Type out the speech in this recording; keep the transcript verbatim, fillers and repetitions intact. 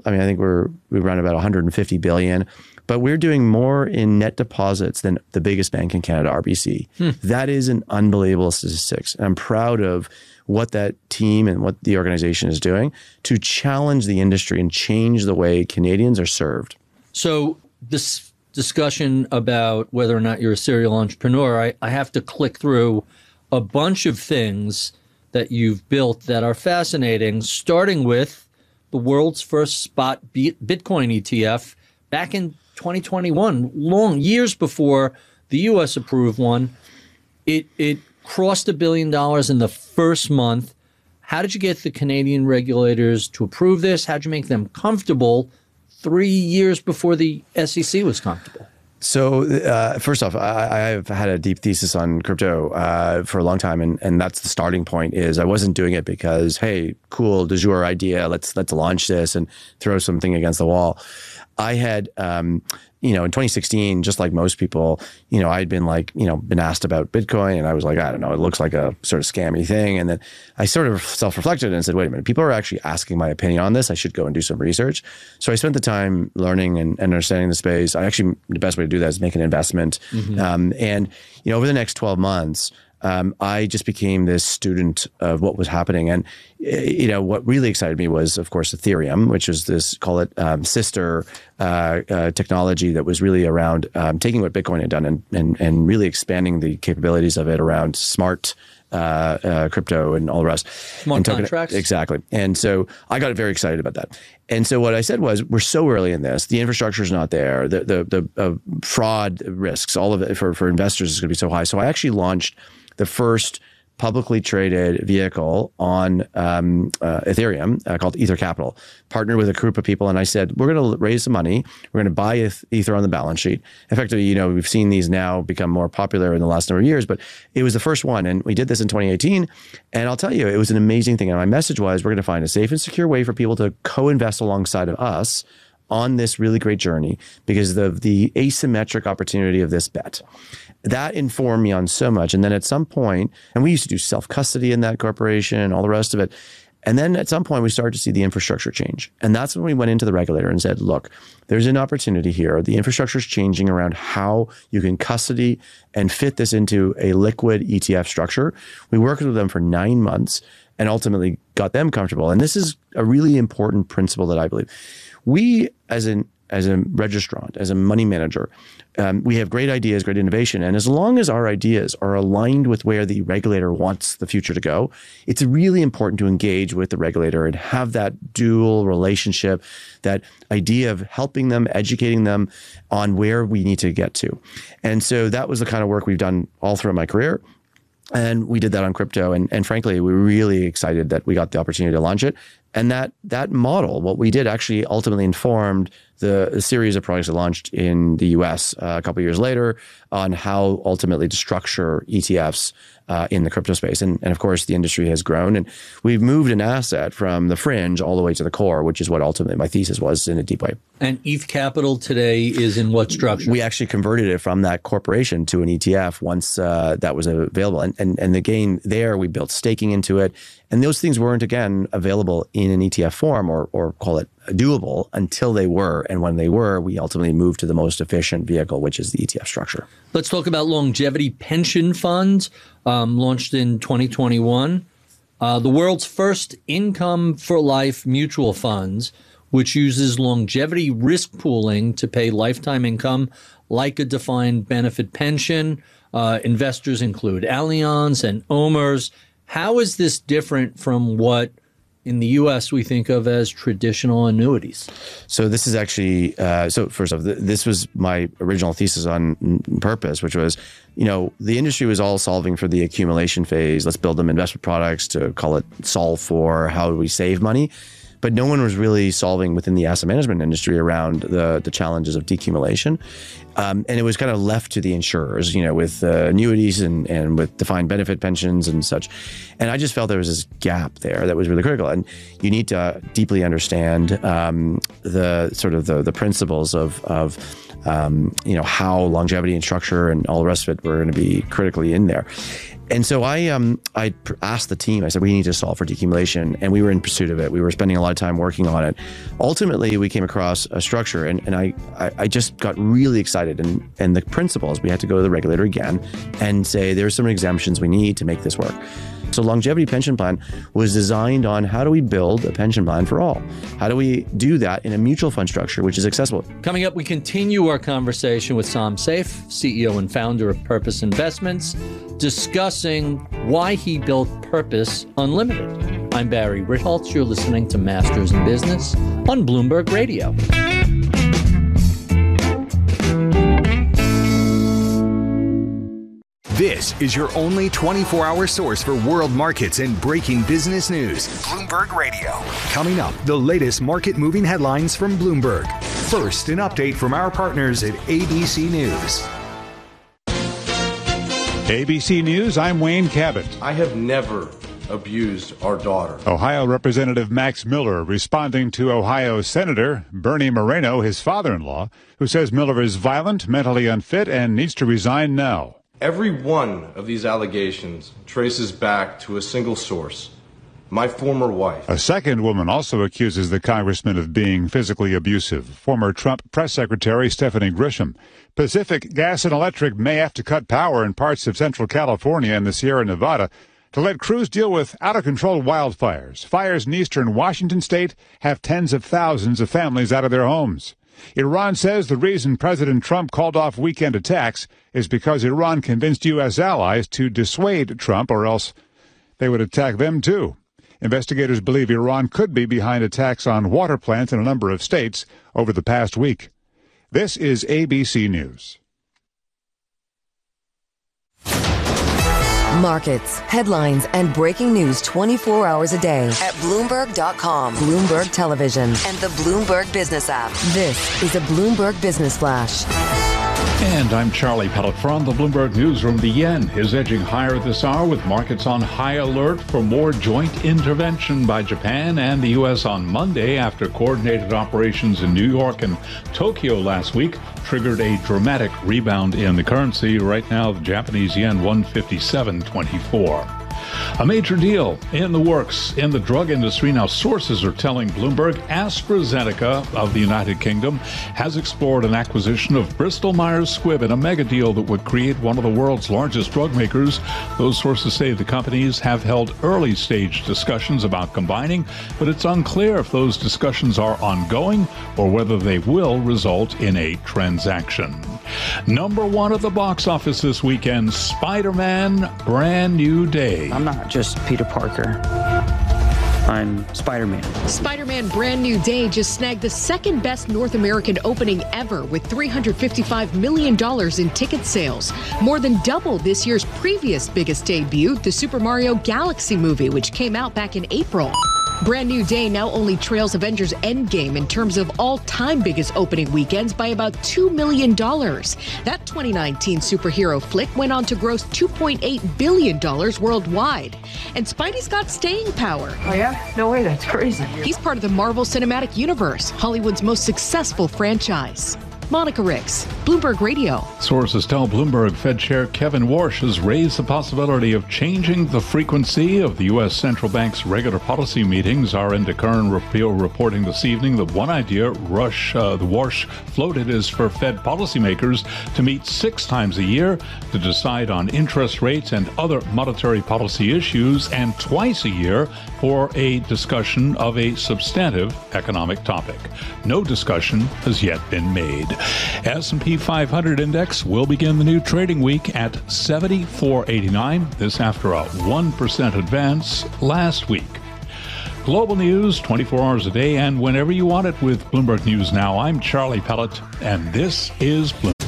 small. I mean, I think we're we run about one hundred fifty billion, but we're doing more in net deposits than the biggest bank in Canada, R B C. Hmm. That is an unbelievable statistics. And I'm proud of what that team and what the organization is doing to challenge the industry and change the way Canadians are served. So this discussion about whether or not you're a serial entrepreneur, I, I have to click through a bunch of things that you've built that are fascinating, starting with the world's first spot Bitcoin E T F back in twenty twenty-one, long years before the U S approved one. It, it crossed a billion dollars in the first month. How did you get the Canadian regulators to approve this? How did you make them comfortable three years before the S E C was comfortable? So uh, first off, I, I've had a deep thesis on crypto uh, for a long time, and, and that's the starting point. Is I wasn't doing it because, hey, cool, du jour idea, let's let's launch this and throw something against the wall. I had, um, you know, in twenty sixteen, just like most people, you know, I'd been like, you know, been asked about Bitcoin, and I was like, I don't know, it looks like a sort of scammy thing. And then I sort of self-reflected and said, wait a minute, people are actually asking my opinion on this. I should go and do some research. So I spent the time learning and, and understanding the space. I actually, the best way to do that is make an investment. Mm-hmm. Um, and, you know, over the next twelve months, Um, I just became this student of what was happening. And, you know, what really excited me was, of course, Ethereum, which is this, call it um, sister uh, uh, technology that was really around um, taking what Bitcoin had done and, and, and really expanding the capabilities of it around smart uh, uh, crypto and all the rest. Smart contracts. Exactly. And so I got very excited about that. And so what I said was, we're so early in this. The infrastructure is not there. The, the, the uh, fraud risks, all of it for, for investors is going to be so high. So I actually launched the first publicly traded vehicle on um, uh, Ethereum uh, called Ether Capital. Partnered with a group of people, and I said, we're going to raise some money. We're going to buy Ether on the balance sheet. Effectively, you know, we've seen these now become more popular in the last number of years, but it was the first one, and we did this in twenty eighteen. And I'll tell you, it was an amazing thing. And my message was, we're going to find a safe and secure way for people to co-invest alongside of us on this really great journey because of the asymmetric opportunity of this bet. That informed me on so much. And then at some point, and we used to do self-custody in that corporation and all the rest of it. And then at some point, we started to see the infrastructure change. And that's when we went into the regulator and said, look, there's an opportunity here. The infrastructure is changing around how you can custody and fit this into a liquid E T F structure. We worked with them for nine months and ultimately got them comfortable. And this is a really important principle that I believe. We, as an as a registrant, as a money manager, um, we have great ideas, great innovation. And as long as our ideas are aligned with where the regulator wants the future to go, it's really important to engage with the regulator and have that dual relationship, that idea of helping them, educating them on where we need to get to. And so that was the kind of work we've done all throughout my career. And we did that on crypto. And, and frankly, we were really excited that we got the opportunity to launch it. And that that model, what we did actually ultimately informed the, the series of products that launched in the U S uh, a couple of years later on how ultimately to structure E T Fs uh, in the crypto space. And, and of course, the industry has grown. And we've moved an asset from the fringe all the way to the core, which is what ultimately my thesis was in a deep way. And E T H Capital today is in what structure? We actually converted it from that corporation to an E T F once uh, that was available. And, and, and again, there we built staking into it. And those things weren't, again, available in an E T F form or, or call it doable until they were. And when they were, we ultimately moved to the most efficient vehicle, which is the E T F structure. Let's talk about longevity pension funds, um, launched in twenty twenty-one. Uh, the world's first income for life mutual funds, which uses longevity risk pooling to pay lifetime income like a defined benefit pension. Uh, investors include Allianz and OMERS. How is this different from what in the U S we think of as traditional annuities? So this is actually, uh, so first off, th this was my original thesis on purpose, which was, you know, the industry was all solving for the accumulation phase. Let's build them investment products to call it solve for how do we save money. But no one was really solving within the asset management industry around the, the challenges of decumulation. Um, and it was kind of left to the insurers, you know, with uh, annuities and, and with defined benefit pensions and such. And I just felt there was this gap there that was really critical. And you need to deeply understand um, the sort of the, the principles of, of um, you know, how longevity and structure and all the rest of it were going to be critically in there. And so I um I asked the team, I said, we need to solve for decumulation. And we were in pursuit of it. We were spending a lot of time working on it. Ultimately, we came across a structure, and, and I, I, I just got really excited. And, and the principles, we had to go to the regulator again and say, there's some exemptions we need to make this work. So Longevity Pension Plan was designed on how do we build a pension plan for all? How do we do that in a mutual fund structure, which is accessible? Coming up, we continue our conversation with Sam Saif, C E O and founder of Purpose Investments, discussing why he built Purpose Unlimited. I'm Barry Ritholtz. You're listening to Masters in Business on Bloomberg Radio. This is your only twenty-four hour source for world markets and breaking business news. Bloomberg Radio. Coming up, the latest market moving headlines from Bloomberg. First, an update from our partners at A B C News. A B C News, I'm Wayne Cabot. I have never abused our daughter. Ohio Representative Max Miller responding to Ohio Senator Bernie Moreno, his father-in-law, who says Miller is violent, mentally unfit, and needs to resign now. Every one of these allegations traces back to a single source, my former wife. A second woman also accuses the congressman of being physically abusive, former Trump press secretary Stephanie Grisham. Pacific Gas and Electric may have to cut power in parts of central California and the Sierra Nevada to let crews deal with out-of-control wildfires. Fires in eastern Washington state have tens of thousands of families out of their homes. Iran says the reason President Trump called off weekend attacks is because Iran convinced U S allies to dissuade Trump, or else they would attack them too. Investigators believe Iran could be behind attacks on water plants in a number of states over the past week. This is A B C News. Markets, headlines, and breaking news twenty-four hours a day at Bloomberg dot com, Bloomberg Television, and the Bloomberg Business app. This is a Bloomberg Business Flash. And I'm Charlie Pellet from the Bloomberg Newsroom. The yen is edging higher this hour with markets on high alert for more joint intervention by Japan and the U S on Monday after coordinated operations in New York and Tokyo last week triggered a dramatic rebound in the currency. Right now, the Japanese yen one fifty-seven twenty-four. A major deal in the works in the drug industry. Now, sources are telling Bloomberg AstraZeneca of the United Kingdom has explored an acquisition of Bristol Myers Squibb in a mega deal that would create one of the world's largest drug makers. Those sources say the companies have held early stage discussions about combining, but it's unclear if those discussions are ongoing or whether they will result in a transaction. Number one at the box office this weekend, Spider-Man Brand New Day. I'm not just Peter Parker. I'm Spider-Man. Spider-Man Brand New Day just snagged the second best North American opening ever with three hundred fifty-five million dollars in ticket sales, more than double this year's previous biggest debut, the Super Mario Galaxy movie, which came out back in April. Brand New Day now only trails Avengers Endgame in terms of all-time biggest opening weekends by about two million dollars. That twenty nineteen superhero flick went on to gross two point eight billion dollars worldwide. And Spidey's got staying power. Oh, yeah? No way, that's crazy. He's part of the Marvel Cinematic Universe, Hollywood's most successful franchise. Monica Ricks, Bloomberg Radio. Sources tell Bloomberg Fed Chair Kevin Warsh has raised the possibility of changing the frequency of the U S central bank's regular policy meetings. R N. DeKern reporting this evening that one idea Rush, uh, the Warsh floated is for Fed policymakers to meet six times a year to decide on interest rates and other monetary policy issues, and twice a year for a discussion of a substantive economic topic. No discussion has yet been made. S and P five hundred index will begin the new trading week at seventy-four eighty-nine. This after a one percent advance last week. Global news twenty-four hours a day and whenever you want it with Bloomberg News Now. I'm Charlie Pellet, and this is Bloomberg.